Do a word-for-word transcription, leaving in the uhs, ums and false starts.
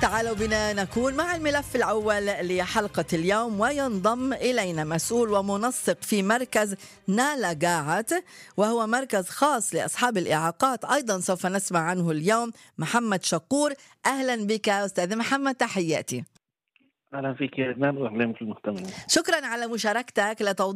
تعالوا بنا نكون مع الملف الأول لحلقة اليوم، وينضم إلينا مسؤول ومنسق في مركز نالا قاعد، وهو مركز خاص لأصحاب الإعاقات. أيضا سوف نسمع عنه اليوم محمد شقور. أهلا بك أستاذ محمد، تحياتي. أهلا فيك يا لبنان وأهلا بالمستمعين. شكرا على مشاركتك لتوضيح